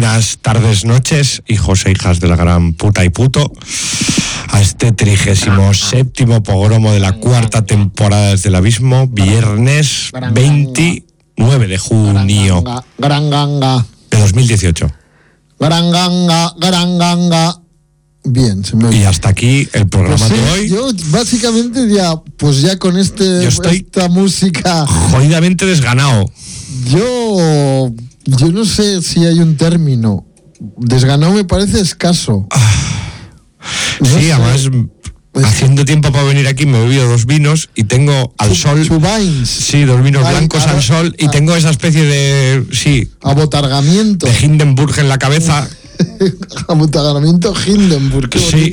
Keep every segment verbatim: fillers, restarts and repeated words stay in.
buenas tardes, noches, hijos e hijas de la gran puta y puto, a este trigésimo séptimo pogromo de la cuarta temporada desde el abismo, viernes veintinueve de junio Gran ganga. de dos mil dieciocho. Gran ganga, gran ganga. Bien, se me Y hasta aquí el programa pues sí, de hoy. Yo básicamente ya, pues ya con este Yo estoy esta música, jodidamente desganado. yo yo no sé si hay un término. Desganado me parece escaso. No Sí, sé. además, haciendo tiempo para venir aquí me he bebido dos vinos y tengo al Chu- sol. Chubains. Sí, dos vinos Ay, blancos ahora- al sol y ah. tengo esa especie de, sí, Abotargamiento. de Hindenburg en la cabeza. Abotargamiento Hindenburg. qué Sí,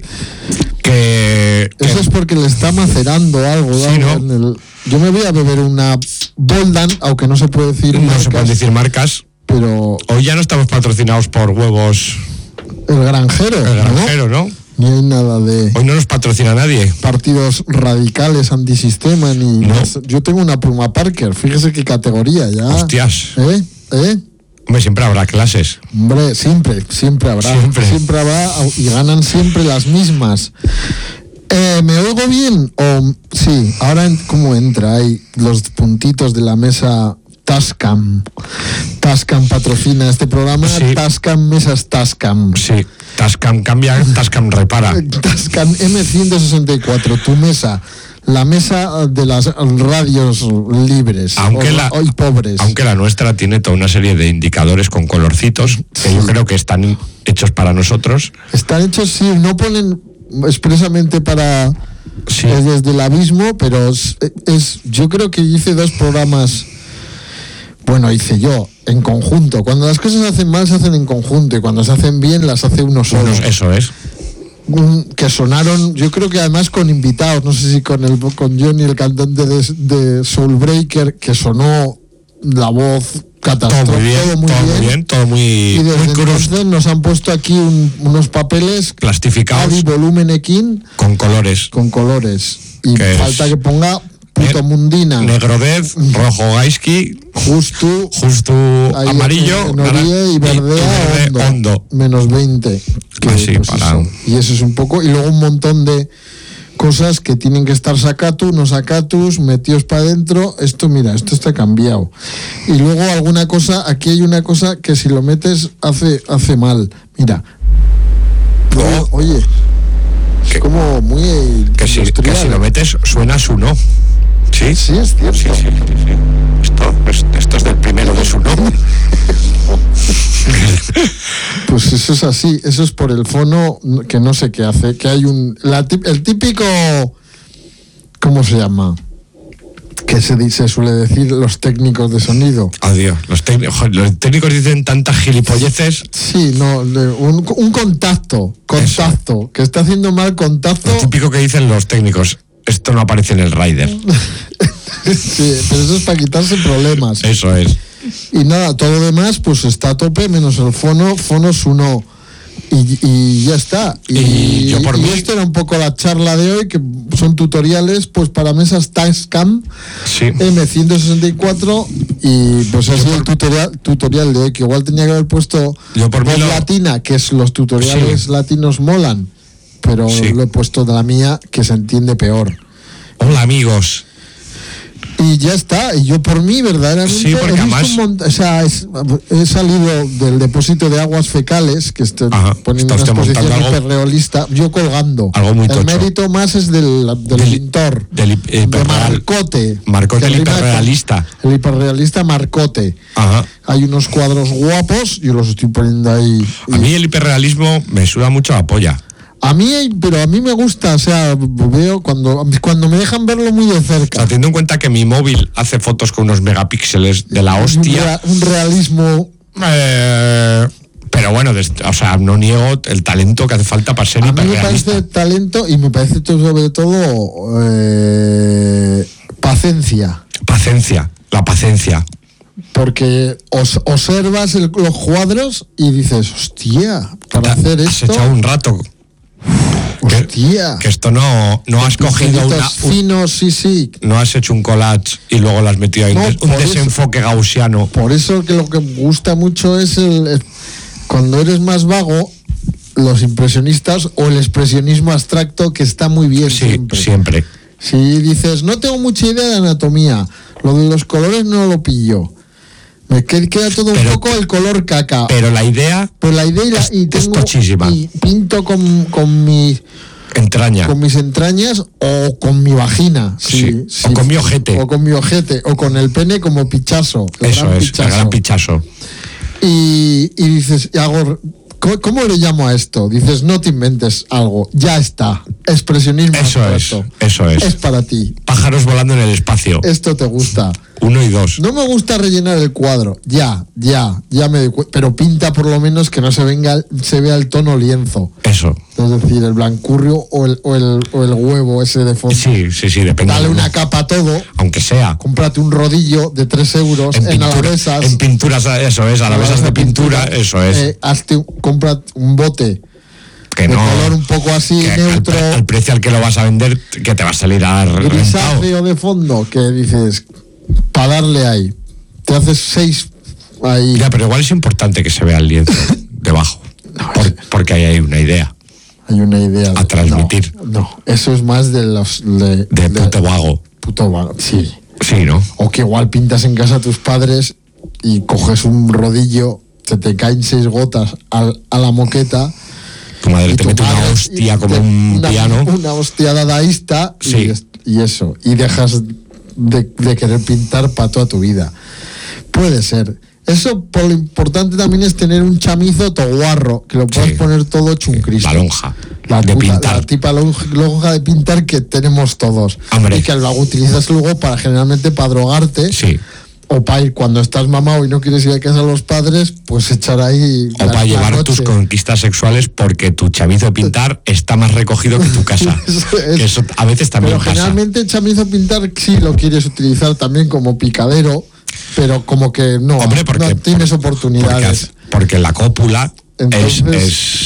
que, que- Eso es porque le está macerando algo. Sí, algo ¿no? en el- Yo me voy a beber una Boldan, aunque no se puede decir no marcas, se pueden decir marcas. pero Hoy ya no estamos patrocinados por Huevos el granjero, el Granjero, ¿no? Ni hay nada de Hoy no nos patrocina nadie. partidos radicales antisistema ni No. más. Yo tengo una Pluma Parker, fíjese qué categoría ya. Hostias. ¿Eh? ¿Eh? Hombre, siempre habrá clases. Hombre, siempre, siempre habrá. Siempre. Siempre habrá y ganan siempre las mismas. Eh, ¿Me oigo bien? O, sí, ahora en- cómo entra ahí los puntitos de la mesa Tascam. Tascam patrocina este programa. Sí. Tascam Mesas Tascam. Sí, Tascam cambia, Tascam repara. Tascam eme ciento sesenta y cuatro, tu mesa. La mesa de las radios libres Aunque o, la- o- y pobres. Aunque la nuestra tiene toda una serie de indicadores con colorcitos que yo Sí. creo que están hechos para nosotros. Están hechos, sí, no ponen expresamente para Sí. es desde el abismo, pero es, es- yo creo que hice dos programas, bueno, hice yo, en conjunto. Cuando las cosas se hacen mal, se hacen en conjunto, y cuando se hacen bien, las hace uno solo. Unos- eso es. Un- que sonaron, yo creo que además con invitados, no sé si con el con Johnny, el cantante de, de Soulbreaker, que sonó la voz Todo catastrófica, muy bien, todo muy bien, todo muy, Y desde muy crust, entonces nos han puesto aquí un- unos papeles plastificados Adi Volumen Ekin con colores. con colores. Y ¿Qué es? falta que ponga Puto Mundina, Negro Death, rojo Gaiski, Justo, justo ahí amarillo, en Orie naran- y verdea verde hondo, hondo. menos veinte. Que, Así, pues para- eso. Y eso es un poco. Y luego un montón de cosas que tienen que estar sacatu, no sacatus, metidos para adentro. Esto, mira, esto está cambiado. Y luego alguna cosa, aquí hay una cosa que si lo metes hace, hace mal. Mira. No. Oye, es Que- como muy Que si, que industrial. si lo metes suena su no. ¿Sí? Sí, es cierto. Sí, sí, sí, sí. Esto, es- esto es del primero de su no. Pues eso es así, eso es por el fono que no sé qué hace, que hay un la tip- el típico, ¿cómo se llama? Que se dice, suele decir los técnicos de sonido. Adiós. Los, técnicos, los técnicos dicen tantas gilipolleces. Sí, no, de- un, un contacto, contacto, que está haciendo mal contacto. Lo típico que dicen los técnicos. Esto no aparece en el rider. Sí, pero eso es para quitarse problemas. Eso es. Y nada, todo lo demás pues está a tope, menos el fono, fono suno. Y, y ya está. Y, Y yo por y mí- esto era un poco la charla de hoy, que son tutoriales pues para mesas Tascam Sí. eme ciento sesenta y cuatro, y pues ha sido el tutorial, tutorial de hoy, que igual tenía que haber puesto Yo por mí voz lo- latina, que es los tutoriales Sí. latinos molan, pero Sí. lo he puesto de la mía, que se entiende peor. Hola, amigos. Y ya está, y yo por mí verdaderamente Sí, porque he, visto además- un mont- o sea, es- he salido del depósito de aguas fecales, que estoy Ajá, poniendo está una usted exposición montando algo- hiperrealista, yo colgando. Algo muy El tocho. mérito más es del, del Del- pintor, del hip- de hiperreal- Marcote. Marcote, que el rima con- hiperrealista. El hiperrealista Marcote. Ajá. Hay unos cuadros guapos, yo los estoy poniendo ahí. A mí el hiperrealismo me suda mucho la polla. A mí, pero a mí me gusta, o sea, veo cuando, cuando me dejan verlo muy de O cerca. sea, teniendo en cuenta que mi móvil hace fotos con unos megapíxeles de la Un, hostia. rea- un realismo. eh, pero bueno, des- o sea, no niego el talento que hace falta para ser A mí me hiperrealista. parece talento y me parece todo, sobre todo eh, paciencia. Paciencia, la paciencia. Porque os, observas el- los cuadros y dices, hostia, para Te- hacer has esto, echado un rato. Que, hostia. que esto no, no has cogido una, Pincelitos un- finos, sí, sí. no has hecho un collage y luego lo has metido ahí, No, un, des- un por eso- desenfoque gaussiano. Por eso que lo que me gusta mucho es el, cuando eres más vago, los impresionistas o el expresionismo abstracto, que está muy bien Sí, siempre. siempre. Si dices, no tengo mucha idea de anatomía, lo de los colores no lo pillo. Me que- queda todo Pero- un poco el color caca. Pero la idea Pues la idea y, la, es- y es tengo tochísima. y pinto con, con mi entraña. con mis entrañas o con mi vagina. Sí, o con mi ojete. O con mi ojete. O con el pene como Pichasso. el Eso gran es, Pichasso. el gran pichazo. Y, y dices, y hago, ¿cómo, cómo le llamo a esto? Dices, no te inventes algo. Ya está. Expresionismo Eso es, abstracto. eso es. Es para ti. Pájaros volando en el espacio. Esto te gusta. Uno y dos. No me gusta rellenar el cuadro. Ya, ya, ya me doy cu- pero pinta por lo menos que no se venga, se vea el tono lienzo. Eso. Es decir, el blancurrio o el, o el, o el huevo ese de fondo. Sí, sí, sí, depende. Dale de uno. una capa a todo. Aunque sea. Cómprate un rodillo de tres euros en, En, pintura, alavesas. en pinturas, eso es, alavesas de pintura, eso es. Eh, hazte, un- compra un bote que de no. color un poco así que al, neutro, pre- al precio al que lo vas a vender, que te va a salir a dar rentado. grisáceo de fondo, que dices, para darle ahí. Te haces seis ahí. Ya, pero igual es importante que se vea el lienzo debajo. Por- porque ahí hay una idea. Hay una idea. A transmitir. No, no, eso es más de los. De, De puto vago. Puto vago, sí. Sí, ¿no? O que igual pintas en casa a tus padres y coges un rodillo, se te caen seis gotas al- a la moqueta. Tu madre y te tu mete una madre- hostia y como te- un una, piano. Una hostia dadaísta Sí. y, es- y eso. Y dejas de, de querer pintar para toda tu vida. Puede ser. Eso, por lo importante también es tener un chamizo toguarro, que lo puedas Sí. poner todo hecho un Cristo. La lonja. La de puta- pintar. La tipa lonja, lonja de pintar que tenemos todos. Hombre. Y que luego utilizas luego para generalmente para drogarte. Sí. O para ir cuando estás mamado y no quieres ir a casa de los padres, pues echar ahí. O la- para la llevar noche. tus conquistas sexuales porque tu chamizo de pintar está más recogido que tu casa. Eso es. Que eso a veces también Pero pasa. generalmente el chamizo pintar sí lo quieres utilizar también como picadero, pero como que no, Hombre, porque, no tienes porque, oportunidades. porque la cópula Entonces, es,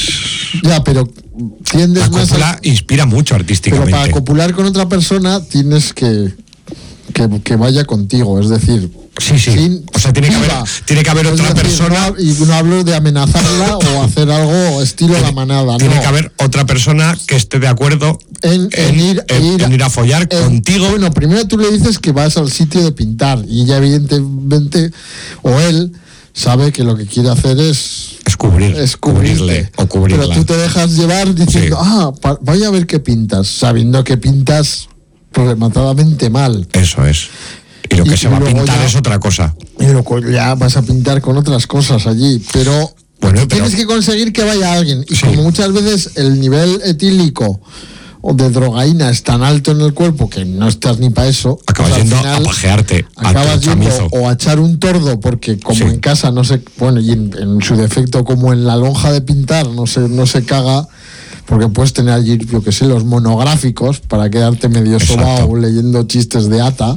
es- Ya, pero tiendes La más cópula a, inspira mucho pero artísticamente. para copular con otra persona tienes que que, que vaya contigo, es decir, Sí, sí. sin- O sea, tiene que haber, viva. tiene que haber Es otra decir, persona. no- y no hablo de amenazarla o hacer algo estilo la manada, Tiene no. que haber otra persona que esté de acuerdo En, en ir, en- ir- en ir a follar en- contigo. Bueno, primero tú le dices que vas al sitio de pintar y ella evidentemente, o él, sabe que lo que quiere hacer es, Es cubrir, es cubrirle cubrirte. o cubrirla. Pero tú te dejas llevar diciendo, Sí. ah, pa- vaya a ver qué pintas, sabiendo que pintas rematadamente mal. Eso es. Y lo que Y- se y va a luego pintar ya- es otra cosa. Y luego ya vas a pintar con otras cosas allí, pero Bueno, pero- tienes que conseguir que vaya alguien. Y Sí. como muchas veces el nivel etílico o de drogaína es tan alto en el cuerpo que no estás ni para eso, Acabas pues al yendo final a pajearte a acabas tu yendo chamizo. o a echar un tordo porque como Sí. en casa no se, bueno, y en, en su defecto como en la lonja de pintar no se, no se caga, porque puedes tener allí, yo que sé, los monográficos para quedarte medio Exacto. sobao leyendo chistes de ata.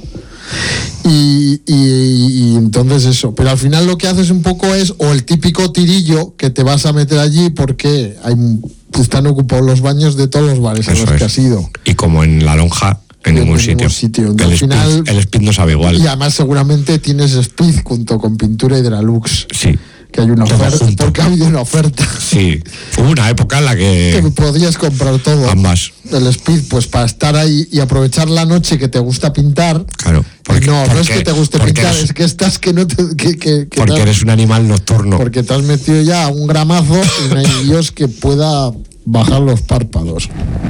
Y, y- y entonces eso, pero al final lo que haces un poco es o el típico tirillo que te vas a meter allí porque hay, están ocupados los baños de todos los bares a Eso los es. que has ido. Y como en la lonja, en En ningún ningún sitio. sitio. El, Al speed, final- el speed no sabe igual. Y además seguramente tienes Speed junto con Pintura Hydralux, Sí. que hay una Todo oferta, junto. porque ha habido una oferta Sí. Hubo una época en la que que podrías comprar todo. ambas. El Speed, pues para estar ahí y aprovechar la noche que te gusta pintar. Claro. Porque, no, no es porque- que te guste porque pintar, eres, es que estás que no te. Que, que- que porque te- eres un animal nocturno. porque te has metido ya un gramazo y no hay Dios que pueda bajar los párpados.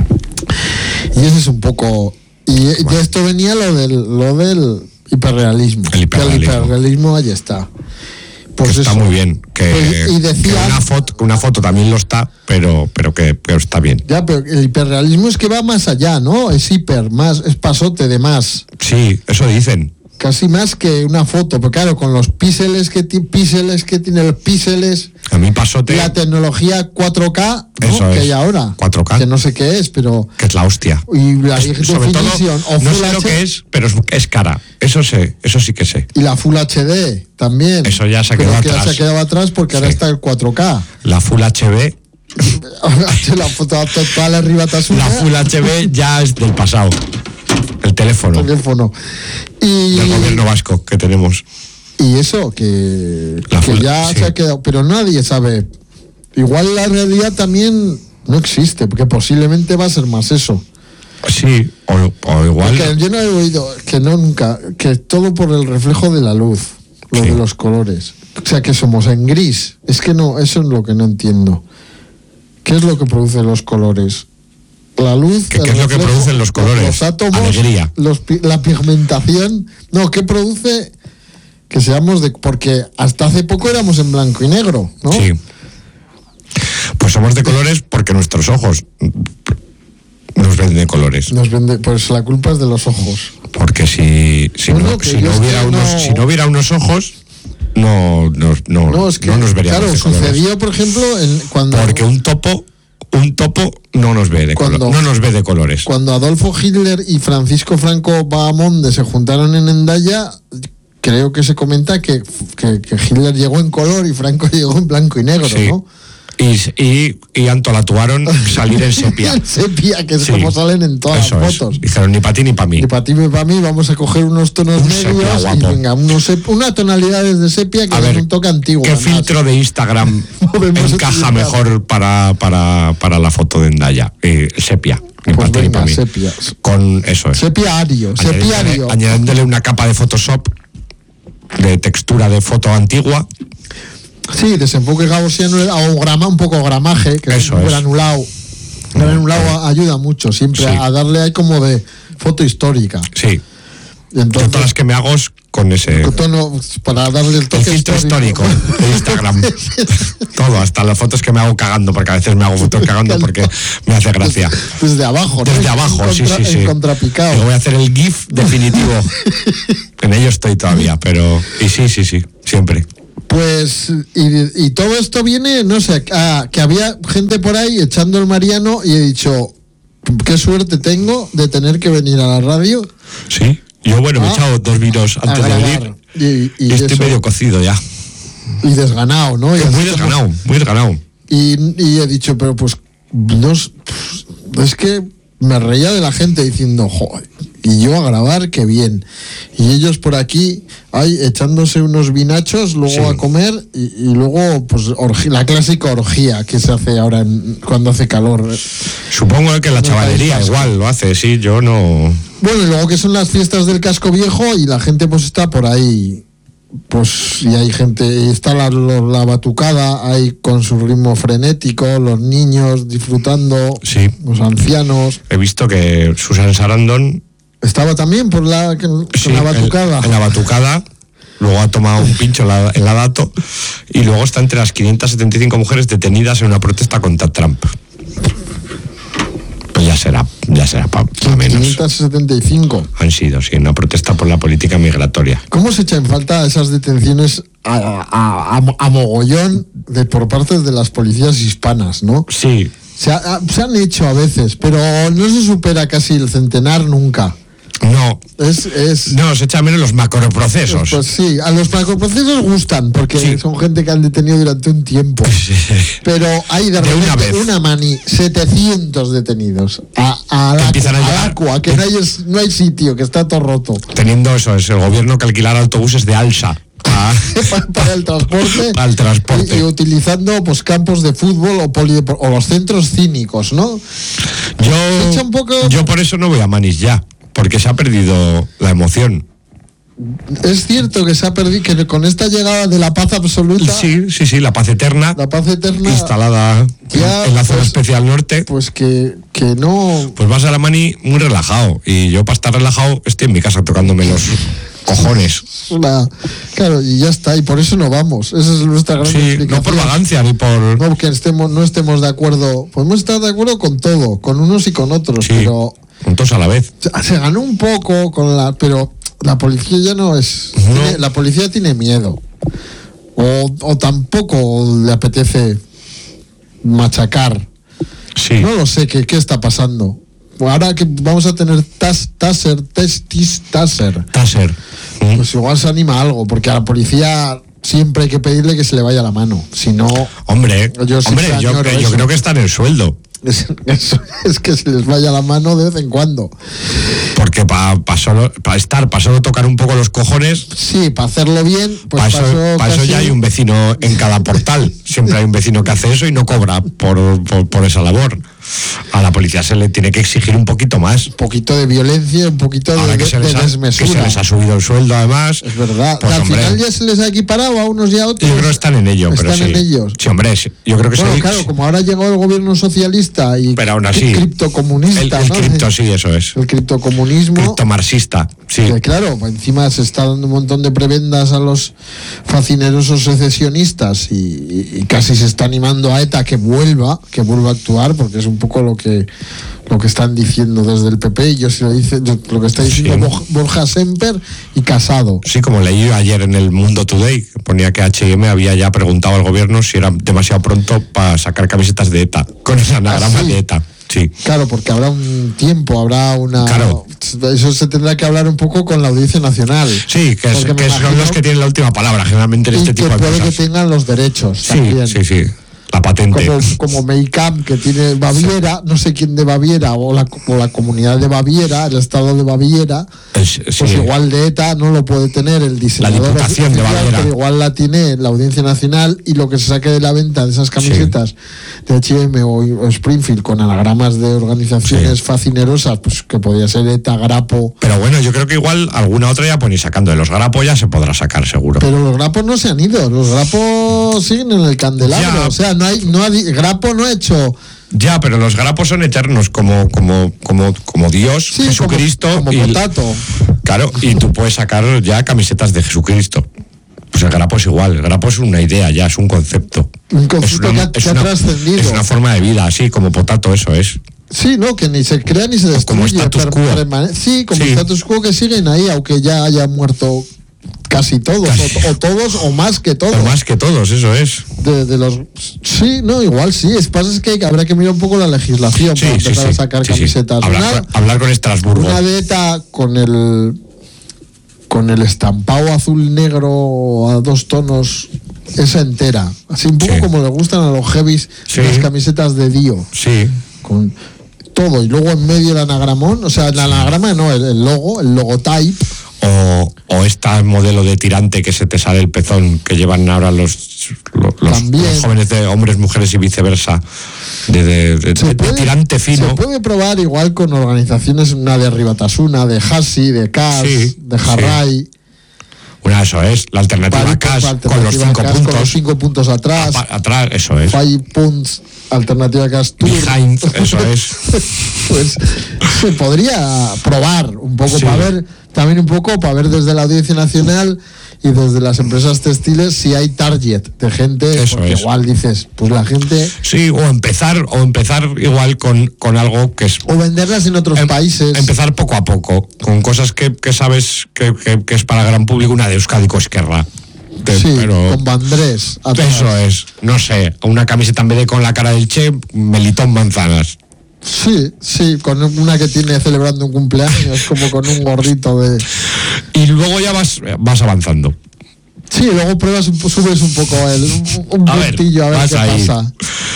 Y ese es un poco. Y de esto venía lo del, lo del hiperrealismo. El hiperrealismo. Que el hiperrealismo ahí está. Pues que está eso. muy bien. Que, Pues, y decía- que una, foto, una foto también lo está, pero, pero que, que está bien. Ya, pero el hiperrealismo es que va más allá, ¿no? Es hiper, más, es pasote de más. Sí, eso dicen. Casi más que una foto. Pero claro, con los píxeles que, ti- píxeles que tiene los píxeles. A mí pasote, La tecnología cuatro K, ¿no? Eso que es. hay ahora. cuatro K. Que no sé qué es, pero. que es la hostia. Y la Es- High sobre todo, Definition o no Full sé lo H D, que es, pero es, es cara. Eso sé, eso sí que sé. y la Full H D también. Eso ya se ha Pero quedado que ya atrás. se ha quedado atrás porque ahora Sí. está el cuatro K. La Full H D, la foto total arriba tasuna, la Full H D ya es del pasado. El teléfono teléfono. Y, del gobierno vasco que tenemos. y eso, que, La que Full- ya sí. se ha quedado. Pero nadie sabe. Igual la realidad también no existe, porque posiblemente va a ser más eso. Sí, o, o igual... Porque yo no he oído que no nunca, que todo por el reflejo de la luz, lo Sí. de los colores. O sea, que somos en gris. Es que no, eso es lo que no entiendo. ¿Qué es lo que produce los colores? La luz... ¿Qué, el qué es lo que reflejo, producen los colores? Los átomos, Alegría. los pi- la pigmentación... No, ¿qué produce que seamos de... Porque hasta hace poco éramos en blanco y negro, ¿no? Sí. Pues somos de colores porque nuestros ojos nos ven de colores. Nos vende, pues la culpa es de los ojos. Porque si, si, Bueno, no, que si, yo no es hubiera que unos, no- si no hubiera unos ojos, no, no, no, No, es que, no nos veríamos claro, de colores. sucedió, por ejemplo, en, cuando... Porque un topo, un topo no nos ve de Cuando- color, no nos ve de colores. Cuando Adolfo Hitler y Francisco Franco Bahamonde se juntaron en Hendaya, creo que se comenta que, que, que Hitler llegó en color y Franco llegó en blanco y negro, Sí. ¿no? Y, y, y antolatuaron salir en sepia. En sepia, que es Sí. como salen en todas Eso las es. fotos. Dijeron ni para ti ni para mí. Y para ti ni para mí vamos a coger unos tonos Un sepia medios y guapo. venga, unos sep- una tonalidades de sepia que A dan ver, un toque antiguo. ¿qué además. filtro de Instagram Podemos encaja utilizar. mejor para, para, para la foto de Endaya? Eh, sepia. Ni Pues para ti ni venga, para mí. sepia. Con eso es. Sepia ario, sepia Añadiéndole, ario. añadiéndole una capa de Photoshop de textura de foto antigua. Sí, desenfoque gaussiano o grama, un poco gramaje, que Eso es un es. granulado. Granulado ayuda mucho, siempre Sí. a darle ahí como de foto histórica. Sí. Y Yo entonces, todas las que me hago es con ese... con tono, para darle el El toque filtro histórico de Instagram. Todo, hasta las fotos que me hago cagando, porque a veces me hago fotos cagando porque me hace gracia. Desde abajo, ¿no? Desde En abajo, contra- sí, sí, sí. En contrapicado. Yo voy a hacer el GIF definitivo. En ello estoy todavía, pero... Y sí, sí, sí, siempre. Pues, y, y todo esto viene, no sé, a, que había gente por ahí echando el Mariano y he dicho, qué suerte tengo de tener que venir a la radio Sí. Yo, bueno, me he Ah, echado dos vinos a antes de grabar. venir Y, y y estoy eso, medio cocido ya. y desganado, ¿no? Y así Muy como- desganado, muy desganado. Y, y he dicho, pero pues, no, es- es que me reía de la gente diciendo, joder, y yo a grabar, qué bien. Y ellos por aquí, ahí echándose unos vinachos, luego Sí. a comer, y, y luego, pues, orgi- la clásica orgía que se hace ahora en- cuando hace calor. Supongo que la No chavalería país vasco. igual lo hace, sí, yo no... Bueno, y luego que son las fiestas del casco viejo y la gente pues está por ahí, pues, y hay gente, y está la, lo- la batucada ahí con su ritmo frenético, los niños disfrutando, Sí. los ancianos. He visto que Susan Sarandon... Estaba también por la, con sí, la en- batucada. En, la batucada, luego ha tomado un pincho en la, en la dato y luego está entre las quinientas setenta y cinco mujeres detenidas en una protesta contra Trump. Pues ya será, ya será para menos. quinientos setenta y cinco. Han sido, sí, una protesta por la política migratoria. ¿Cómo se echa en falta esas detenciones a, a- a- a mogollón de, por parte de las policías hispanas, ¿no? Sí, Se, ha- se han hecho a veces, pero no se supera casi el centenar nunca. no, Es, es no, se echan menos los macroprocesos. Pues sí, a los macroprocesos gustan, porque Sí. son gente que han detenido durante un tiempo. Pero hay de, De repente una vez. una mani, setecientos detenidos. A, a, Que la, empiezan a a la llegar. Aqua, que no hay, es- no hay sitio, que está todo roto. Teniendo eso, es el gobierno que alquilar autobuses de Alsa a- Pa- para el transporte. Para el transporte. Y, y utilizando pues campos de fútbol o, polidepor- o los centros cínicos, ¿no? Yo, echa un poco- yo por eso no voy a Manis ya, porque se ha perdido la emoción. Es cierto que se ha perdido, que con esta llegada de la paz absoluta, Sí, sí, sí, la paz eterna la paz eterna, instalada ya, en la zona pues, especial norte. pues que, que no... Pues vas a la Mani muy relajado. Y yo para estar relajado estoy en mi casa tocándome los cojones. Una, claro, y ya está, y por eso no vamos. Esa es nuestra gran Sí, no explicación. por vagancia ni por... No que estemos, no estemos de acuerdo. Podemos estar de acuerdo con todo, con unos y con otros, Sí, pero juntos a la vez. se, se ganó un poco con la. Pero la policía ya no es. No. tiene- la policía tiene miedo. O, o tampoco le apetece machacar. Sí. No lo sé, ¿qué, qué está pasando? Ahora que vamos a tener tas, taser, testis, taser. Taser. Mm. Pues igual se anima algo, porque a la policía siempre hay que pedirle que se le vaya la mano. Si no, Hombre, Yo sí hombre, que yo, añoro yo eso. creo que está en el sueldo. Es, es, es que se les vaya la mano de vez en cuando. Porque para pa solo para estar, para solo tocar un poco los cojones. Sí, para hacerlo bien, pues para eso, pasó pa eso casi... ya hay un vecino en cada portal. Siempre hay un vecino que hace eso y no cobra por, por, por esa labor. A la policía se le tiene que exigir un poquito más. Un poquito de violencia, un poquito de, que se de les ha, desmesura. Que se les ha subido el sueldo, además. Es verdad. Pues, al hombre, final ya se les ha equiparado a unos y a otros. Yo creo que están en ello, están pero sí. en ellos. Sí, hombre, sí. Yo creo que bueno, sí. claro, como ahora llegó el gobierno socialista y pero aún así, criptocomunista, el, el ¿no? cripto, sí, eso es. El criptocomunismo. Criptomarxista, sí. Que claro, encima se está dando un montón de prebendas a los facinerosos secesionistas y, y, y casi se está animando a ETA que vuelva, que vuelva a actuar, porque es un poco lo que lo que están diciendo desde el P P, y yo se lo dice, lo que está diciendo sí. Borja Semper y Casado. Sí, como leí ayer en el Mundo Today, que ponía que H y M había ya preguntado al gobierno si era demasiado pronto para sacar camisetas de ETA, con el anagrama ¿Ah, sí? de ETA. Sí. Claro, porque habrá un tiempo, habrá una... Claro. Eso se tendrá que hablar un poco con la Audiencia Nacional. Sí, que, es, que son los que tienen la última palabra, generalmente en este tipo de cosas. Y que puede que tengan los derechos sí, también. Sí, sí, la patente. Como, como Meicam, que tiene Baviera, sí. no sé quién de Baviera, o la, o la comunidad de Baviera, el estado de Baviera, es, sí. pues igual de ETA no lo puede tener el diseñador. La Diputación oficial, de Baviera. Pero igual la tiene la Audiencia Nacional, y lo que se saque de la venta de esas camisetas sí. de H y M o, o Springfield con anagramas de organizaciones sí. fascinerosas, pues que podría ser ETA, Grapo. Pero bueno, yo creo que igual alguna otra ya ponéis sacando. De los Grapo ya se podrá sacar seguro. Pero los Grapos no se han ido, los Grapos siguen en el candelabro, ya. o sea, no hay, no ha, Grapo no ha hecho... Ya, pero los grapos son eternos, como como como como Dios, sí, Jesucristo. Como, como y, Potato. Claro, y tú puedes sacar ya camisetas de Jesucristo. Pues el grapo es igual, el grapo es una idea ya, es un concepto. Un concepto es una, que, es que una, ha trascendido. Es una forma de vida, así como Potato, eso es. Sí, no, que ni se crea ni se destruye. Como status quo. Sí, como sí. status quo, que siguen ahí, aunque ya hayan muerto casi todos, casi. O, o todos, o más que todos. O más que todos, eso es. De, de los Sí, no, igual sí. Es pasa es que habrá que mirar un poco la legislación sí, para sí, empezar sí, a sacar sí, camisetas. Sí. Hablar, una, con, hablar con Estrasburgo. Una de ETA con el con el estampado azul negro a dos tonos, esa entera. Así un poco sí. como le gustan a los heavies sí. las camisetas de Dio. Sí. Con todo. Y luego en medio el anagramón, o sea, el anagrama no, el, el logo, el logotype. O, o este modelo de tirante que se te sale el pezón que llevan ahora los, los, los jóvenes de hombres, mujeres y viceversa, de, de, de, de, puede, de tirante fino. Se puede probar igual con organizaciones, una de Ribatasuna, de Hasi, de Cas, sí, de Jarray. Sí. Una, eso es, la alternativa Cas, con los cinco Cas, puntos. Con los cinco puntos atrás. A, atrás, eso es. Five punts, alternativa Cas Tour. Behind, eso es. Pues se podría probar un poco sí. para ver, también un poco para ver desde la Audiencia Nacional y desde las empresas textiles si hay target de gente, eso porque es. Igual dices, pues la gente... Sí, o empezar o empezar igual con, con algo que es... O venderlas en otros em, países. Empezar poco a poco, con cosas que, que sabes que, que, que es para gran público, una de Euskadi Esquerra. De, sí, pero, con Bandrés. Eso es, no sé, una camiseta en vez de con la cara del Che, Melitón Manzanas. Sí, sí, con una que tiene celebrando un cumpleaños, como con un gordito de... Y luego ya vas, vas avanzando. Sí, luego pruebas, un, subes un poco el, un, un a puntillo ver, a ver qué ahí. pasa.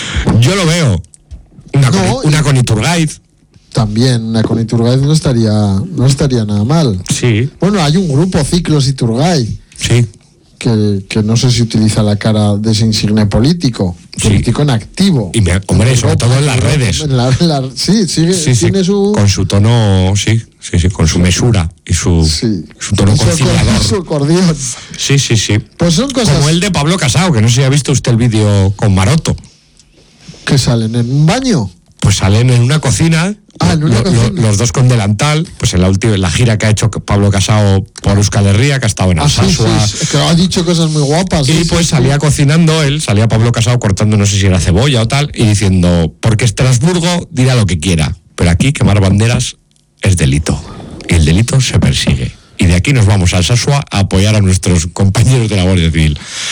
Yo lo veo. Una, no, con, una con Iturgaiz. También, una con Iturgaiz no estaría, no estaría nada mal. Sí. Bueno, hay un grupo, Ciclos Iturgaiz. Sí. Que, que no sé si utiliza la cara de ese insigne político, sí. político en activo. Y me, hombre, sobre todo en las redes. En la, en la, sí, sigue, sí, tiene sí, su... Con su tono, sí, sí, sí, con su mesura y su, sí. su tono conciliador. Su acordeón. Sí, sí, sí. Pues son cosas... Como el de Pablo Casado, que no sé si ha visto usted el vídeo con Maroto. ¿Que salen en un baño? Pues salen en una cocina. Ah, en una lo, cocina. Lo, los dos con delantal, pues en la última, en la gira que ha hecho Pablo Casado por Euskal Herria, que ha estado en Alsasua. Ah, sí, sí, que ha dicho cosas muy guapas. Y sí, pues sí, salía sí. cocinando él, salía Pablo Casado cortando, no sé si era cebolla o tal, y diciendo, porque Estrasburgo dirá lo que quiera, pero aquí quemar banderas es delito. Y el delito se persigue. Y de aquí nos vamos a Alsasua a apoyar a nuestros compañeros de la Guardia Civil.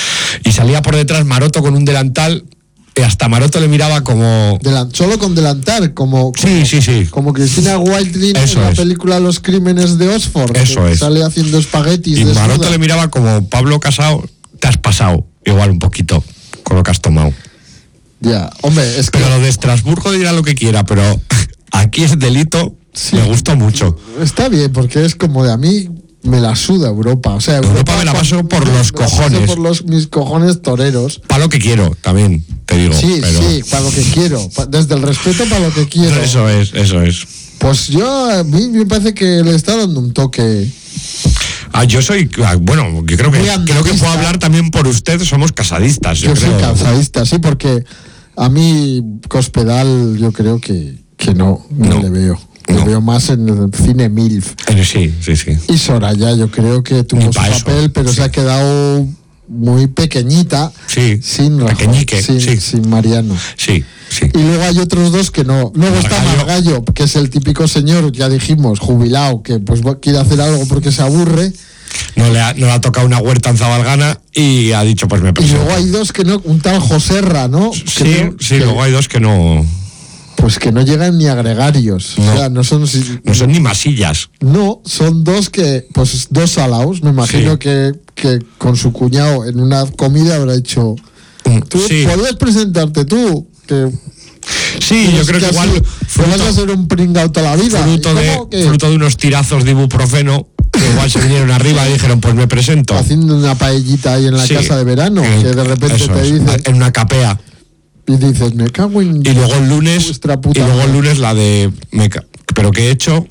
Y salía por detrás Maroto con un delantal. Y hasta Maroto le miraba como... Delan, solo con delantal, como, como... Sí, sí, sí. Como Cristina Whiteley en la es. película Los Crímenes de Oxford. Eso que es. Sale haciendo espaguetis. Y de Maroto soda. le miraba como, Pablo Casado, te has pasado igual un poquito con lo que has tomado. Ya, hombre, es que... Pero lo de Estrasburgo dirá lo que quiera, pero aquí es delito, Sí. me gusta mucho. Está bien, porque es como de a mí me la suda Europa. O sea, Europa me la paso por los me la paso cojones. por los, mis cojones toreros. Para lo que quiero, también, te digo. Sí, pero... sí, para lo que quiero. Pa- Desde el respeto para lo que quiero. Eso es, eso es. Pues yo, a mí me parece que le está dando un toque. Ah, yo soy, ah, bueno, yo creo que Muy creo que andalista. puedo hablar también por usted, somos casadistas, yo, Yo soy creo. cansadista, sí, porque a mí Cospedal yo creo que, que no, no, No, le veo. Le no. veo más en el cine MILF. Eh, Sí, sí, sí. Y Soraya yo creo que Ni tuvo su pa' eso, papel, pero sí. se ha quedado muy pequeñita, Sí, sin Rajoy, pequeñique, sin, sí. sin Mariano. Sí, sí. Y luego hay otros dos que no. Luego está Margallo. Margallo, que es el típico señor, ya dijimos, jubilado, que pues va- quiere hacer algo porque se aburre. No le, ha, no le ha tocado una huerta en Zabalgana y ha dicho, pues me Y presento. luego hay dos que no, un tal Joserra, ¿no? Sí, Creo sí, que- luego hay dos que no, Pues que no llegan ni a gregarios. No. O sea, no son. si- no son ni masillas. No, son dos que, pues dos salaos. Me imagino Sí. que, que con su cuñado en una comida habrá dicho. Tú Sí, podías presentarte tú. Que, sí yo creo que has igual sido- que vas a ser un pringao toda la vida. fruto, ¿Y de, cómo que? fruto de unos tirazos de ibuprofeno, que igual se vinieron arriba y dijeron, pues me presento. Haciendo una paellita ahí en la Sí. casa de verano, Eh, que de repente eso te es, dicen. en una capea. Y dices, me cago en. Y luego el lunes, vuestra puta y luego el madre. lunes la de, me ca- pero que he hecho,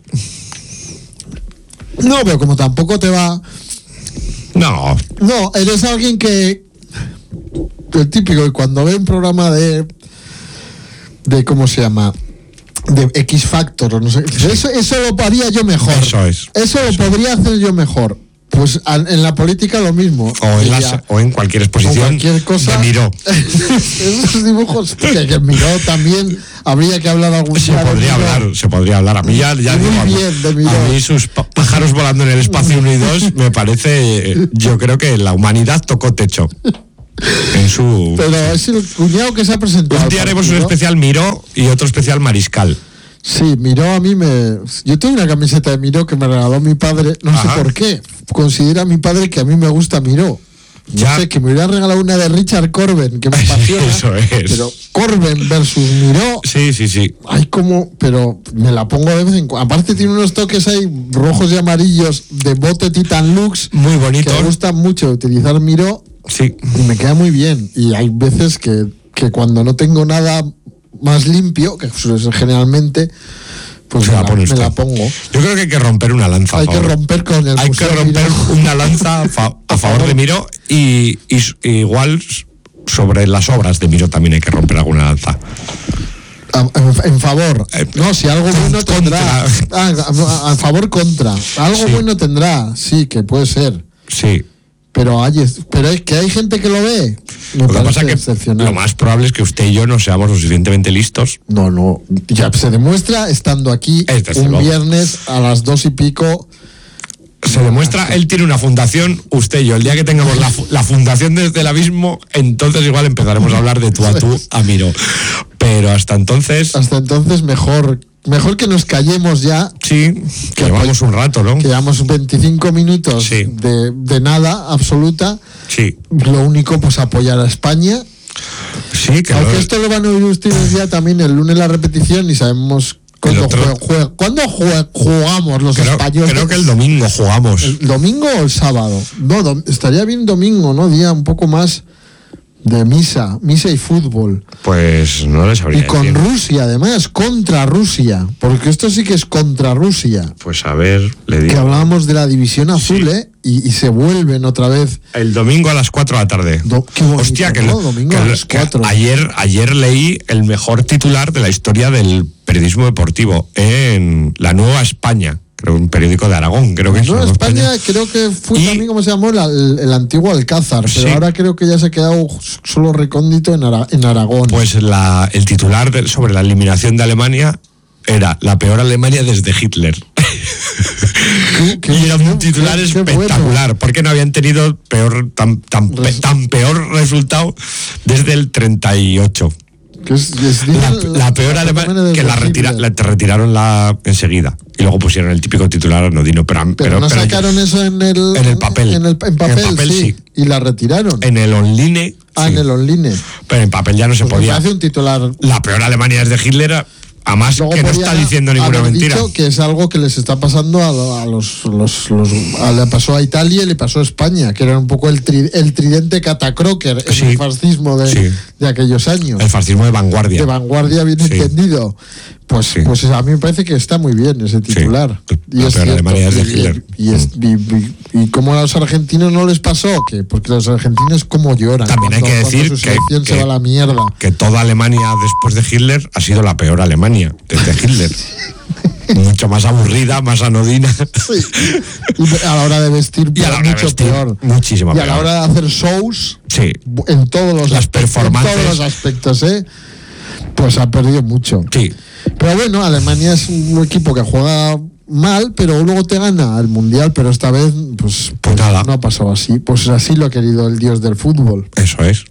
No, pero como tampoco te va. no, No, eres alguien que. El típico, que cuando ve un programa de. de ¿Cómo se llama? De X Factor o no sé. Eso, eso lo haría yo mejor. Eso es. Eso lo podría hacer yo mejor. Pues a- en la política lo mismo. o en, Diría, las- o en cualquier o exposición cualquier cosa. de Miró. Esos dibujos. Que, que Miró también habría que hablar algún Se día de podría Miró. hablar, se podría hablar. A mí ya, ya Muy digo, a mí- bien, de Miró. a mí sus pa- pájaros volando en el espacio uno y dos me parece, eh, yo creo que la humanidad tocó techo. En su... Pero es el cuñado que se ha presentado. Un día al haremos un partido. especial Miró y otro especial Mariscal. Sí, Miró a mí me... Yo tengo una camiseta de Miró que me regaló mi padre, no Ajá. sé por qué. Considera mi padre que a mí me gusta Miró. No Ya. sé, que me hubiera regalado una de Richard Corben, que me apasiona. Eso es. Pero Corben versus Miró, Sí, sí, sí. hay como... Pero me la pongo de vez en cuando. Aparte tiene unos toques ahí rojos y amarillos de bote Titan Lux, Muy que bonito. me gusta mucho utilizar Miró Sí. y me queda muy bien. Y hay veces que, que cuando no tengo nada más limpio, que suele ser generalmente, pues Se me la la, pone me usted. la pongo. Yo creo que hay que romper una lanza. a Hay que favor. romper con el Hay que Museo romper Miró. una lanza a, fa- a favor de Miró y, y s- igual sobre las obras de Miró también hay que romper alguna lanza. A, en, en favor. Eh, No, si algo bueno contra. tendrá. Ah, a, a favor contra. Algo Sí. bueno tendrá, sí, que puede ser. Sí. Pero hay, pero es que hay gente que lo ve. Me Lo que parece pasa es que excepcional. lo más probable es que usted y yo no seamos lo suficientemente listos. No, no. Ya se demuestra estando aquí Es desde un luego. viernes a las dos y pico. Se demuestra, él tiene una fundación, usted y yo. El día que tengamos la, fu- la fundación desde el abismo, entonces igual empezaremos a hablar de tú a tú a Miró. Pero hasta entonces, Hasta entonces, mejor, mejor que nos callemos ya. sí, que llevamos un rato, ¿no? Que llevamos veinticinco minutos Sí. de, de nada absoluta. Sí, Lo único, pues apoyar a España. sí, que Aunque lo- esto lo van a oír ustedes ya también el lunes la repetición y sabemos cuándo, otro- jue- jue- cuándo jue- jugamos los creo, españoles. creo que el domingo jugamos. ¿El domingo o el sábado? No, dom- estaría bien domingo, ¿no? Día un poco más de misa, misa y fútbol. Pues no les sabría Y con decir. Rusia, además, contra Rusia. Porque esto sí que es contra Rusia. Pues a ver, le Que digo. hablábamos de la división azul, Sí. ¿eh? Y, y se vuelven otra vez. El domingo a las cuatro de la tarde. Do- qué bonito, Hostia, que, ¿no? lo- Domingo que a lo- las que cuatro. ayer, ayer leí el mejor titular de la historia del periodismo deportivo en La Nueva España, creo un periódico de Aragón, creo que es. No, Nueva España, creo que fue Y- también como se llamó la- el, el antiguo Alcázar, pero Sí. ahora creo que ya se ha quedado solo recóndito en, Ara- en Aragón. Pues la, el titular de- sobre la eliminación de Alemania era la peor Alemania desde Hitler. Qué- qué- y era un qué- titular qué bueno. espectacular, porque no habían tenido peor tan, tan, pe- Res- tan peor resultado desde el treinta y ocho. Que es- es- La, dicen la peor Alemania Alemania desde que la, retira, Hitler. la te retiraron la enseguida y luego pusieron el típico titular anodino, pero, Pero, pero, no pero sacaron eso en el, en el papel. En el en papel, En papel, sí, sí. Y la retiraron. en el online Ah, sí. en el online. Pero en papel ya no se Pues podía. me parece un titular. La peor Alemania es de Hitler, además Luego que no podía está diciendo ninguna haber mentira. dicho que es algo que les está pasando a, a los, los, los a, le pasó a Italia y le pasó a España, que era un poco el, tri, el tridente catacroker en Sí. el fascismo de, Sí. de aquellos años. El fascismo de vanguardia. De vanguardia bien Sí. entendido. Pues, Sí. pues a mí me parece que está muy bien ese titular. Sí. Y La es peor cierto. Alemania es de Y- Hitler. Y, es- y, y, y como a los argentinos no les pasó, que porque los argentinos como lloran. También hay cuando- que cuando decir su que- selección que- se va a la mierda. Que toda Alemania después de Hitler ha sido la peor Alemania desde Hitler. Mucho más aburrida, más anodina. Sí. Y a la hora de vestir, Y a la hora de mucho vestir, peor. muchísimo Y a la peor. hora de hacer shows, Sí. en todos los Las aspectos, performances. en todos los aspectos, ¿eh? Pues ha perdido mucho. Sí. Pero bueno, Alemania es un equipo que juega mal, pero luego te gana el mundial, pero esta vez, pues, Pues nada. no ha pasado así. Pues así lo ha querido el dios del fútbol. Eso es.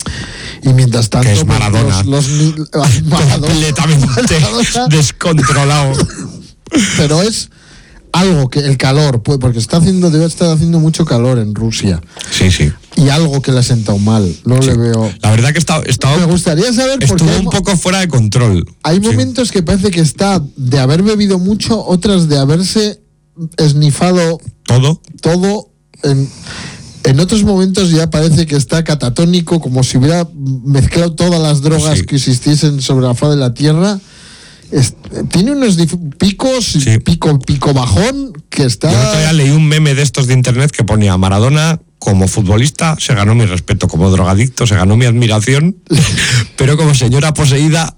Y mientras tanto, Que es pues, Maradona. los, los ni- ah, Maradona. Completamente Maradona. descontrolado. Pero es algo que el calor, pues, porque está haciendo, debe estar haciendo mucho calor en Rusia. Sí, sí. Y algo que le ha sentado mal. No Sí. le veo. La verdad que estaba, estaba Me gustaría saber por estuvo qué hay, un mo- poco fuera de control. hay Sí. momentos que parece que está de haber bebido mucho, otras de haberse esnifado Todo. todo. En, en otros momentos ya parece que está catatónico, como si hubiera mezclado todas las drogas Sí. que existiesen sobre la faz de la tierra. Es- tiene unos dif- picos, y Sí. pico, pico bajón, que está. Yo el otro día leí un meme de estos de internet que ponía Maradona como futbolista se ganó mi respeto, como drogadicto se ganó mi admiración, pero como señora poseída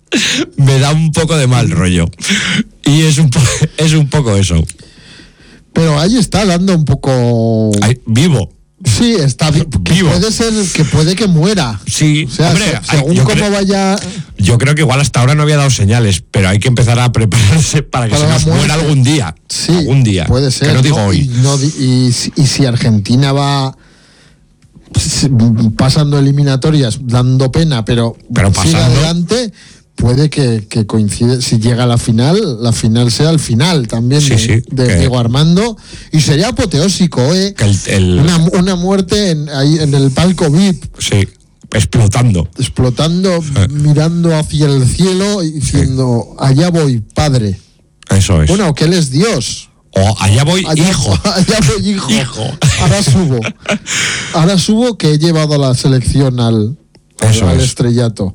me da un poco de mal rollo. Y es un, po- es un poco eso. Pero ahí está dando un poco. Ay, vivo. Sí, está vi- que Vivo. puede ser que puede que muera. Sí, O sea, hombre, se- hay- según yo cómo creo- vaya. Yo creo que igual hasta ahora no había dado señales, pero hay que empezar a prepararse para que Para se la nos muerte. muera algún día. Sí, algún día. puede ser. Que no digo ¿no? hoy. Y, no di- y si- y si Argentina va s- pasando eliminatorias, dando pena, pero, Pero sigue pasando. adelante, puede que, que coincide, si llega a la final, la final sea el final también Sí, de, sí, de que- Diego Armando, y sería apoteósico, ¿eh? Que el, el- Una, una muerte en, ahí en el palco V I P, sí, explotando. explotando, Sí. mirando hacia el cielo y diciendo, allá voy, padre. Eso es. Bueno, que él es Dios. O allá voy, Allá, hijo. allá voy, hijo. Hijo. Ahora subo. Ahora subo que he llevado a la selección al, al, Eso al es. estrellato.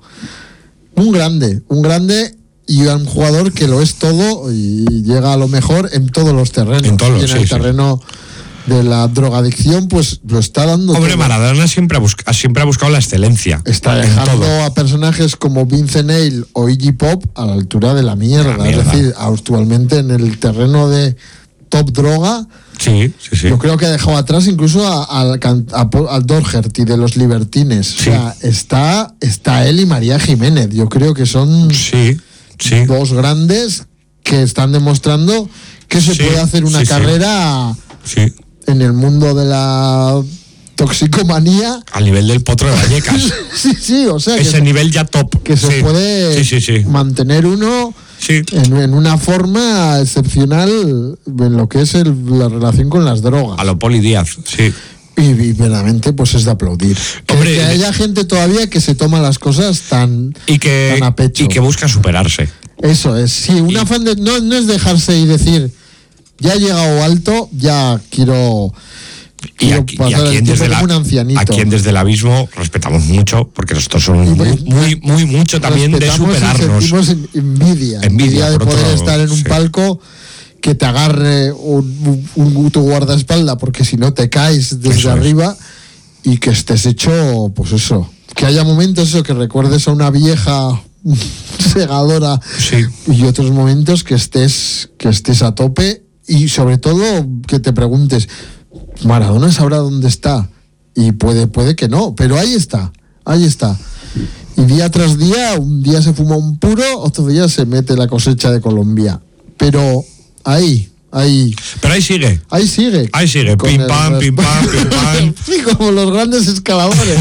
Un grande, un grande y un jugador que lo es todo y llega a lo mejor en todos los terrenos. En todos los- y en sí, el sí. terreno de la drogadicción, pues lo está dando Hombre, todo. Maradona siempre ha, busca- siempre ha buscado la excelencia. Está en dejando todo. a personajes como Vince Neil o Iggy Pop a la altura de la mierda. La mierda. Es decir, actualmente en el terreno de top droga, Sí, sí, sí. yo creo que ha dejado atrás incluso a- al can- a Paul- al Doherty de los Libertines. Sí. O sea, está, está él y María Jiménez. Yo creo que son Sí, sí. dos grandes que están demostrando que se Sí, puede hacer una sí, sí. carrera Sí. en el mundo de la toxicomanía. Al nivel del potro de Vallecas. Sí, sí, o sea, que, Ese se, nivel ya top. que se Sí. puede Sí, sí, sí. mantener uno Sí. en, en una forma excepcional en lo que es el- la relación con las drogas. A lo Poli Díaz, sí. Y, y verdaderamente pues es de aplaudir. Que, Hombre, que de- haya gente todavía que se toma las cosas tan, Y que, tan a pecho. y que busca superarse. Eso es, sí, un Y- afán de... No, no es dejarse y decir, ya he llegado alto, ya quiero... Y quiero aquí, y pasar a el quien tiempo desde la, como un ancianito. a quien desde el abismo respetamos mucho, porque nosotros somos Y muy, pues, muy, muy mucho también de Respetamos y superarnos. sentimos en- envidia, Envidia, envidia de por otro poder lado, estar en un sí. palco que te agarre un, un, un- tu guardaespaldas, porque si no te caes desde Eso es. arriba y que estés hecho, pues eso, que haya momentos eso, que recuerdes a una vieja segadora Sí. y otros momentos que estés, que estés a tope y sobre todo que te preguntes, Maradona sabrá dónde está y puede, puede que no, pero ahí está, ahí está. Y día tras día, un día se fuma un puro, otro día se mete la cosecha de Colombia. Pero ahí, ahí, Pero ahí sigue. ahí sigue. Ahí sigue. Con Pim el pam, resp- pim pam, pim pam. Sí, como los grandes escaladores.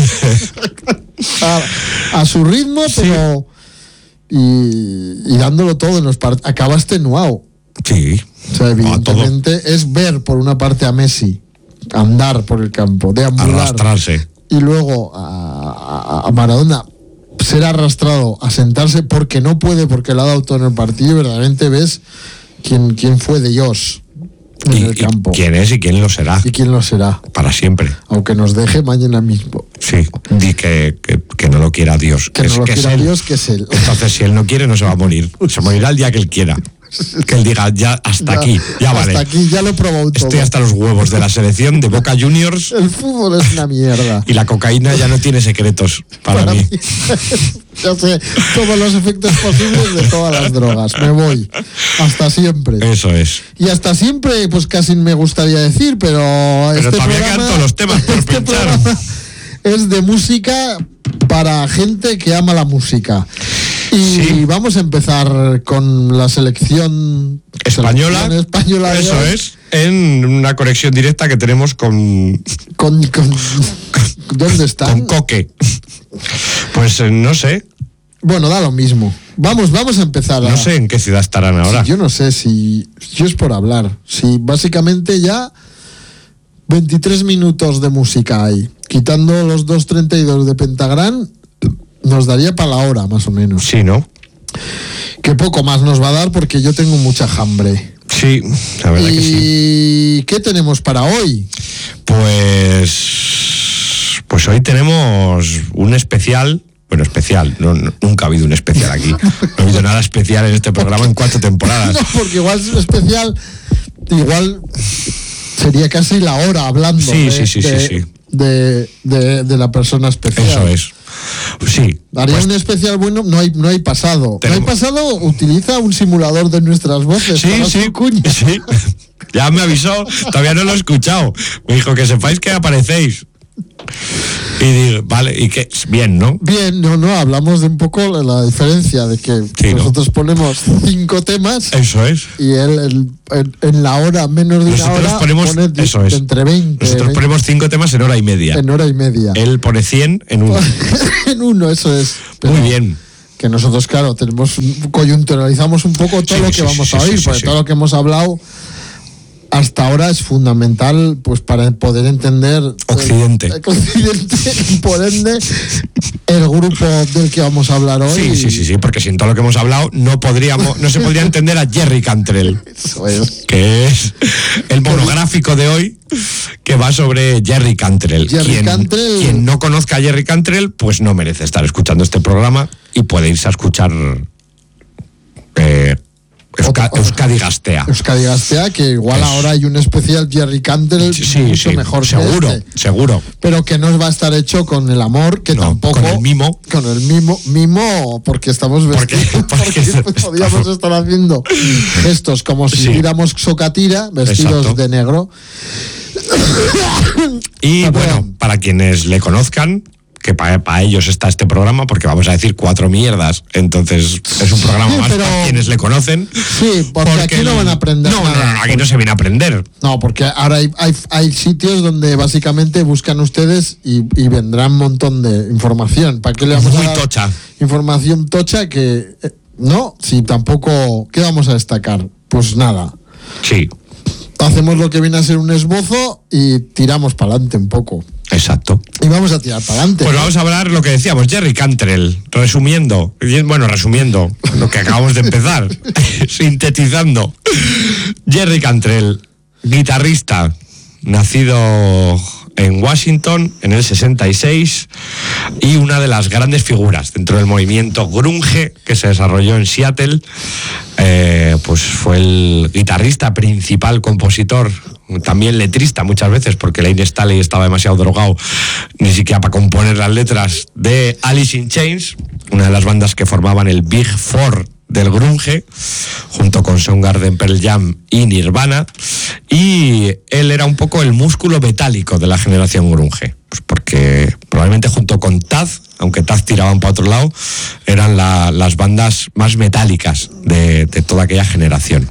a, a su ritmo, pero... Y, y dándolo todo en los partidos. Acaba extenuado. Sí. O sea, A todo. evidentemente es ver por una parte a Messi andar por el campo, deambular Arrastrarse. y luego a, a, a Maradona ser arrastrado a sentarse porque no puede, porque le ha dado todo en el partido, verdaderamente ves quién, quién fue de Dios en y, el campo. Y quién es y quién lo será. Y quién lo será. Para siempre. Aunque nos deje mañana mismo. Sí, di que, que, que no lo quiera Dios. Que, que no es, lo que quiera es Dios, que es Él. Entonces, si Él no quiere, no se va a morir. Se morirá el día que Él quiera. Que Él diga, ya hasta ya, aquí, ya hasta vale. Hasta aquí, ya lo he probado todo. Estoy hasta los huevos de la selección de Boca Juniors. El fútbol es una mierda. Y la cocaína ya no tiene secretos para, para mí. mí. Ya sé todos los efectos posibles de todas las drogas. Me voy. Hasta siempre. Eso es. Y hasta siempre, pues casi me gustaría decir, pero... Pero este todavía programa, quedan todos los temas por este pinchar. Es de música para gente que ama la música. Y sí. Vamos a empezar con la selección española. Selección española Eso hoy. Es, en una conexión directa que tenemos con. Con. con ¿Dónde están? Con Coque. Pues eh, no sé. Bueno, da lo mismo. Vamos, vamos a empezar. A, no sé en qué ciudad estarán ahora. Si yo no sé si. Yo es por hablar. Si básicamente ya. veintitrés minutos de música hay. Quitando los dos treinta y dos de Pentagram. Nos daría para la hora, más o menos. Sí, ¿no? Que poco más nos va a dar porque yo tengo mucha hambre. Sí, la verdad ¿Y que sí. ¿Y qué tenemos para hoy? Pues... Pues hoy tenemos un especial... Bueno, especial. No, no, nunca ha habido un especial aquí. No ha habido nada especial en este programa en cuatro temporadas. No, porque igual es especial... Igual sería casi la hora hablando sí, de, sí, sí, de, sí, sí. De, de, de la persona especial. Eso es. Sí. Haría pues, un especial bueno, no hay, no hay pasado. Tenemos... No hay pasado, utiliza un simulador de nuestras voces. Sí, sí, cuña. Sí. Ya me avisó, todavía no lo he escuchado. Me dijo que sepáis que aparecéis. Y digo, vale, y que bien, ¿no? Bien, no, no, hablamos de un poco la diferencia de que sí, nosotros ¿no? ponemos cinco temas. Eso es. Y él el, en, en la hora, menos de nosotros una hora, ponemos, pone eso es. entre veinte. Nosotros veinte, ponemos cinco temas en hora y media. En hora y media. Él pone cien en uno. En uno, eso es. Pero muy bien. Que nosotros, claro, tenemos coyunturalizamos un poco todo sí, lo que sí, vamos sí, a oír, sí, porque sí, todo sí. lo que hemos hablado hasta ahora es fundamental pues para poder entender Occidente. El, el Occidente y por ende el grupo del que vamos a hablar hoy. Sí, sí, sí, sí, porque sin todo lo que hemos hablado no podríamos, no se podría entender a Jerry Cantrell. Eso es. Que es el monográfico de hoy que va sobre Jerry Cantrell. Jerry quien, Cantrell. Quien no conozca a Jerry Cantrell, pues no merece estar escuchando este programa y puede irse a escuchar eh, Euska, Euskadi Gastea. Euskadi Gastea, que igual es, ahora hay un especial Jerry Cantrell sí, mucho sí, mejor seguro, que este. Seguro. Pero que no va a estar hecho con el amor, que no, tampoco. Con el mimo. Con el mimo, mimo, porque estamos vestidos. Porque, porque, porque podríamos estamos... estar haciendo gestos como si tuviéramos sí. socatira, vestidos Exacto. de negro. Y Pero, bueno, para quienes le conozcan, que para pa ellos está este programa, porque vamos a decir cuatro mierdas, entonces es un programa sí, más pero, para quienes le conocen. Sí, porque, porque aquí el, no van a aprender no, nada. No, no, aquí no se viene a aprender. No, porque ahora hay, hay, hay sitios donde básicamente buscan ustedes y, y vendrán un montón de información. ¿Para qué le vamos Muy a dar tocha. Información tocha que... No, si tampoco... ¿Qué vamos a destacar? Pues nada. Sí. Hacemos lo que viene a ser un esbozo y tiramos para adelante un poco. Exacto. Y vamos a tirar para adelante. Pues vamos a hablar lo que decíamos, Jerry Cantrell, resumiendo, bueno, resumiendo lo que acabamos de empezar, sintetizando. Jerry Cantrell, guitarrista, nacido en Washington en el sesenta y seis y una de las grandes figuras dentro del movimiento grunge que se desarrolló en Seattle. Eh, pues fue el guitarrista principal, compositor, también letrista muchas veces, porque Lane Staley estaba demasiado drogado ni siquiera para componer las letras, de Alice in Chains, una de las bandas que formaban el Big Four del grunge, junto con Soundgarden, Pearl Jam y Nirvana, y él era un poco el músculo metálico de la generación grunge, pues porque probablemente junto con Taz, aunque Taz tiraban para otro lado, eran la, las bandas más metálicas de, de toda aquella generación.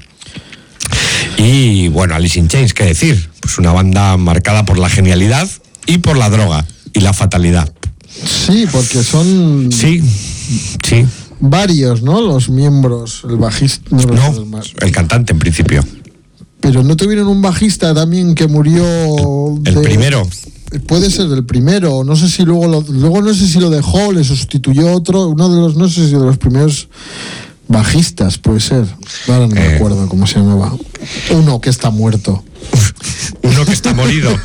Y bueno, Alice in Chains, ¿qué decir? Pues una banda marcada por la genialidad y por la droga y la fatalidad. Sí, porque son... Sí, sí. Varios, ¿no? Los miembros, el bajista... No, no el, el cantante en principio. Pero ¿no tuvieron un bajista también que murió? El, el de... primero. puede ser el primero, no sé si luego lo, luego no sé si lo dejó, le sustituyó otro, uno de los, no sé si de los primeros bajistas, puede ser. Ahora no eh. me acuerdo cómo se llamaba. Uno que está muerto. Uno que está morido.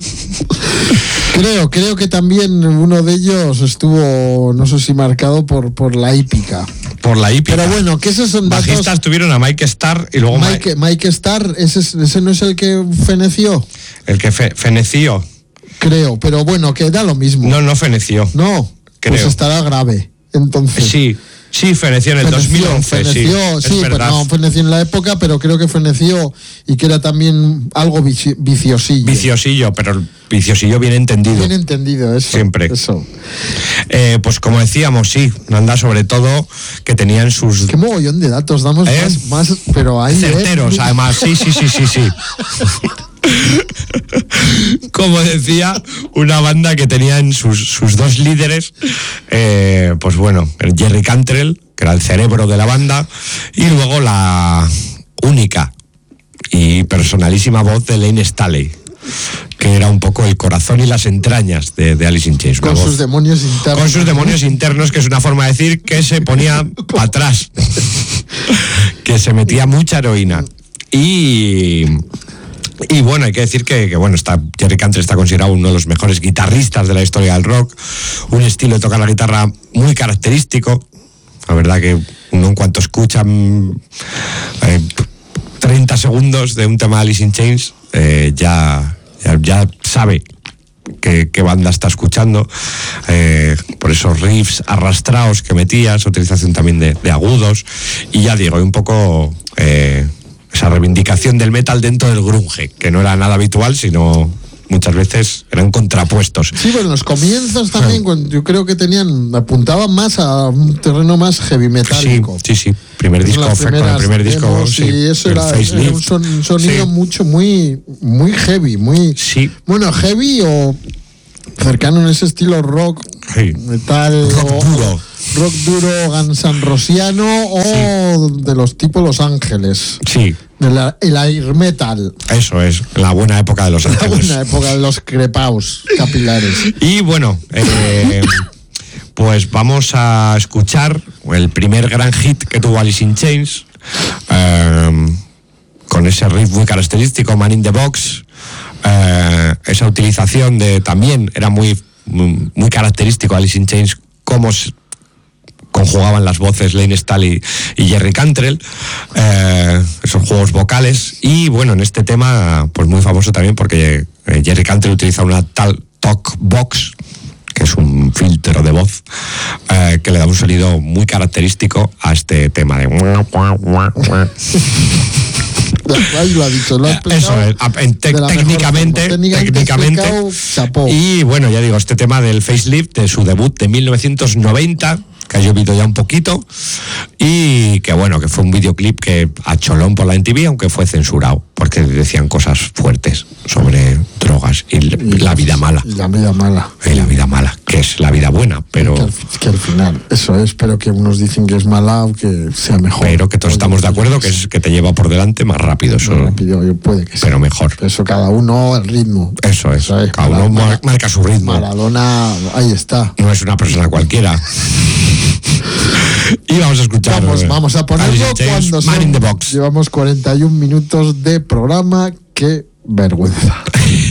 Creo, creo que también uno de ellos estuvo, no sé si marcado por, por la hípica. Por la hípica. Pero bueno, que esos son datos. Bajistas tuvieron a Mike Starr y luego Mike, Ma- Mike Starr, ese, ese no es el que feneció. El que fe, feneció. Creo, pero bueno, que da lo mismo. No, no feneció. No, creo. Pues estará grave. Entonces. Sí. Sí, feneció en el feneció, dos mil once, feneció, sí, sí, pero no feneció en la época, pero creo que feneció y que era también algo vici- viciosillo. Viciosillo, pero el viciosillo bien entendido. Bien entendido, eso. Siempre. Eso. Eh, pues como decíamos, sí, anda sobre todo que tenían sus... Qué mogollón de datos damos ¿Eh? más, más, pero hay... Certeros, ¿eh? Además, sí, sí, sí, sí, sí. Como decía, una banda que tenían sus, sus dos líderes, eh, pues bueno, el Jerry Cantrell, que era el cerebro de la banda, y luego la única y personalísima voz de Lane Staley, que era un poco el corazón y las entrañas de, de Alice in Chains. Con voz, sus demonios internos. Con sus demonios internos, que es una forma de decir que se ponía para atrás, que se metía mucha heroína. Y... Y bueno, hay que decir que, que bueno, está, Jerry Cantrell está considerado uno de los mejores guitarristas de la historia del rock, un estilo de tocar la guitarra muy característico. La verdad que uno en cuanto escucha eh, treinta segundos de un tema de Alice in Chains, eh, ya, ya, ya sabe qué, qué banda está escuchando, eh, por esos riffs arrastrados que metías, utilización también de, de agudos, y ya digo, un poco... Eh, esa reivindicación del metal dentro del grunge, que no era nada habitual, sino muchas veces eran contrapuestos. Sí, pero en los comienzos también, cuando yo creo que tenían, apuntaban más a un terreno más heavy metálico. Sí, sí, sí. Primer disco, fue con el primer disco, demos, sí, y eso era, era un, son, un sonido sí. mucho, muy, muy heavy, muy, sí. bueno, heavy o cercano en ese estilo rock, sí. metal, rock o, duro. rock duro gansanrosiano o sí. de los tipos Los Ángeles. Sí. De la, el air metal. Eso es, la buena época de Los Ángeles. La buena época de los crepaos capilares. Y bueno, eh, pues vamos a escuchar el primer gran hit que tuvo Alice in Chains, eh, con ese riff muy característico, Man in the Box, eh, esa utilización de, también era muy, muy, muy característico Alice in Chains, cómo se conjugaban las voces Lane Staley y Jerry Cantrell, eh, esos juegos vocales. Y bueno, en este tema, pues muy famoso también porque eh, Jerry Cantrell utiliza una tal talk box, que es un filtro de voz, eh, que le da un sonido muy característico a este tema de... Ahí lo ha dicho, lo ha Eso es, te- técnicamente, técnicamente. Y bueno, ya digo, este tema del Facelift, de su debut de mil novecientos noventa, que ha llovido ya un poquito, y que bueno, que fue un videoclip que a cholón por la M T V, aunque fue censurado, porque decían cosas fuertes sobre drogas y la vida mala. Y la vida mala. Y la vida mala, que es la vida buena, pero... Que al, que al final, eso es, pero que unos dicen que es mala o que sea mejor. Pero que todos estamos de acuerdo que es que te lleva por delante más rápido. Eso, más rápido, puede que pero sea. mejor. Eso cada uno, el ritmo. Eso es, eso es. Cada uno Maradona, marca su ritmo. Maradona, ahí está. No es una persona cualquiera. Y vamos a escuchar. Vamos, vamos a ponerlo cuando Man in the Box. Llevamos cuarenta y un minutos de programa. Qué vergüenza.